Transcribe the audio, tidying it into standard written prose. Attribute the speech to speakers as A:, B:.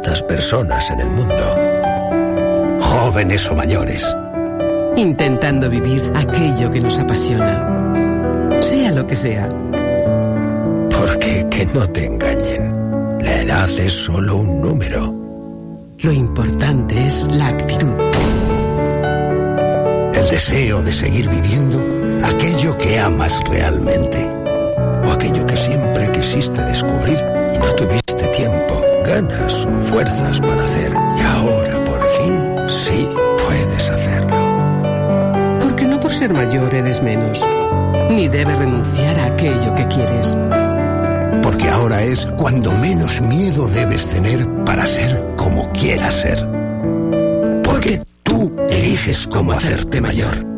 A: tantas personas en el mundo.
B: Jóvenes o mayores.
C: Intentando vivir aquello que nos apasiona. Sea lo que sea.
A: Porque que no te engañen. La edad es solo un número.
C: Lo importante es la actitud.
B: El deseo de seguir viviendo aquello que amas realmente.
A: O aquello que siempre quisiste descubrir y no tuviste tiempo, ganas o fuerzas para hacer. Y ahora, por fin, sí puedes hacerlo.
C: Porque no por ser mayor eres menos. Ni debes renunciar a aquello que quieres.
B: Porque ahora es cuando menos miedo debes tener para ser como quieras ser. Porque tú eliges cómo hacerte mayor.